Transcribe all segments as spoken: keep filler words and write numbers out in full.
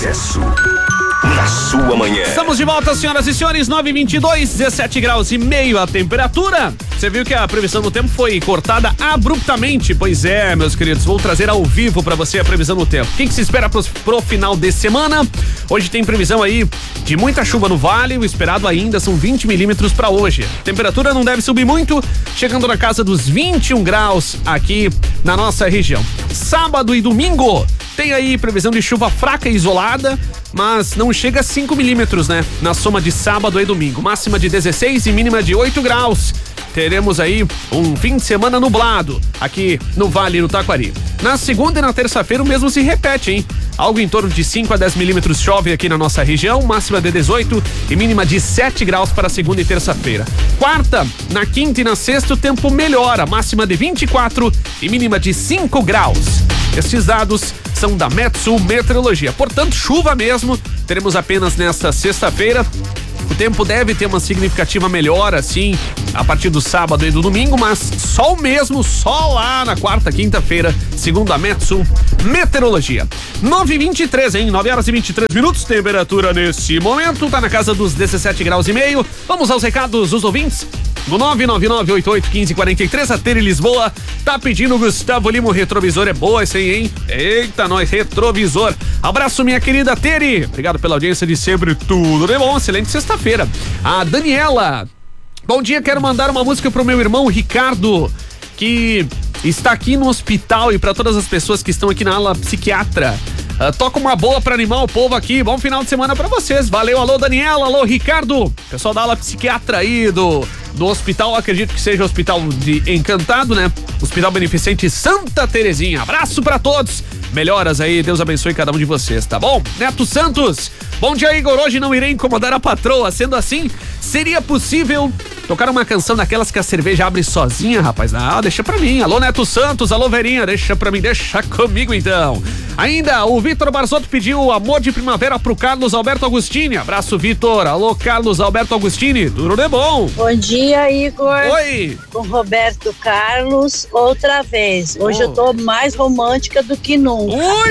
Sucesso na sua manhã. Estamos de volta, senhoras e senhores, nove e vinte e dois, dezessete graus e meio a temperatura. Você viu que a previsão do tempo foi cortada abruptamente? Pois é, meus queridos, vou trazer ao vivo pra você a previsão do tempo. O que, que se espera pro, pro final de semana? Hoje tem previsão aí de muita chuva no vale, o esperado ainda são vinte milímetros pra hoje. A temperatura não deve subir muito, chegando na casa dos vinte e um graus aqui na nossa região. Sábado e domingo tem aí previsão de chuva fraca e isolada, mas não chega a cinco milímetros, né? Na soma de sábado e domingo. Máxima de dezesseis e mínima de oito graus. Teremos aí um fim de semana nublado aqui no Vale do Taquari. Na segunda e na terça-feira o mesmo se repete, hein? Algo em torno de cinco a dez milímetros chove aqui na nossa região, máxima de dezoito e mínima de sete graus para segunda e terça-feira. Quarta, na quinta e na sexta o tempo melhora, máxima de vinte e quatro e mínima de cinco graus. Estes dados são da Metsul Meteorologia. Portanto, chuva mesmo, teremos apenas nesta sexta-feira. O tempo deve ter uma significativa melhora, sim, a partir do sábado e do domingo, mas sol mesmo, só lá na quarta, quinta-feira, segundo a Metsul Meteorologia. nove e vinte e três, hein? nove horas e vinte e três minutos, temperatura nesse momento, tá na casa dos dezessete graus e meio. Vamos aos recados dos ouvintes. No nove nove nove oito oito um cinco quatro três, a Tere Lisboa tá pedindo Gustavo Lima, o retrovisor é boa esse aí, hein? Eita, nós, retrovisor. Abraço, minha querida Tere. Obrigado pela audiência de sempre, tudo de bom, excelente sexta-feira. A Daniela, bom dia, quero mandar uma música pro meu irmão Ricardo, que está aqui no hospital, e para todas as pessoas que estão aqui na ala psiquiatra. Uh, toca uma boa pra animar o povo aqui. Bom final de semana pra vocês. Valeu, alô Daniela, alô Ricardo. Pessoal da ala psiquiatra aí do, do hospital, acredito que seja o hospital de Encantado, né? Hospital Beneficente Santa Terezinha. Abraço pra todos. Melhoras aí, Deus abençoe cada um de vocês, tá bom? Neto Santos, bom dia, Igor. Hoje não irei incomodar a patroa. Sendo assim, seria possível tocar uma canção daquelas que a cerveja abre sozinha, rapaz? Ah, deixa pra mim. Alô, Neto Santos, alô, Verinha, deixa pra mim, deixa comigo então. Ainda, o Vitor Barzotto pediu Amor de Primavera pro Carlos Alberto Agostini. Abraço, Vitor. Alô, Carlos Alberto Agostini, tudo de bom? Bom dia, Igor. Oi. Com Roberto Carlos, outra vez. Hoje oh. eu tô mais romântica do que nunca.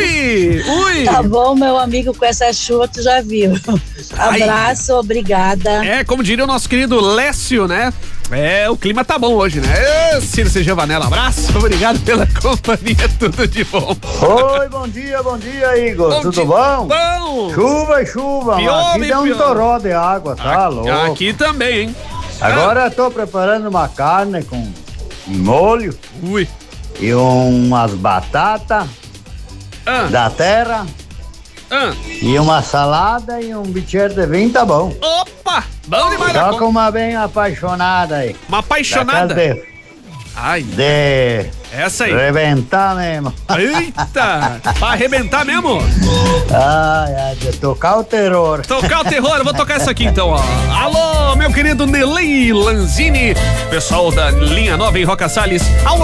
Ui, ui. Tá bom, meu amigo, com essa chuva tu já viu. Abraço, ai. Obrigada. É, como diria o nosso querido Lécio, né? É, o clima tá bom hoje, né? Circe Giovanella, abraço, obrigado pela companhia, tudo de bom. Oi, bom dia, bom dia, Igor, bom tudo dia. Bom? Bom. Chuva e chuva, pior, aqui dá um toró de água, tá aqui, louco. Aqui também, hein? Agora eu tô preparando uma carne com molho. Ui. E umas batatas ah. da terra. Ah. E uma salada e um bicheiro de vinho, tá bom. Opa! Bom demais. Só com uma bem apaixonada aí. Uma apaixonada? De, ai. De... Essa aí. Arrebentar mesmo. Eita! Pra arrebentar mesmo? Ai, ai, de tocar o terror. Tocar o terror, eu vou tocar isso aqui então, ó. Alô, meu querido Nelei Lanzini, pessoal da Linha Nova em Roca Salles.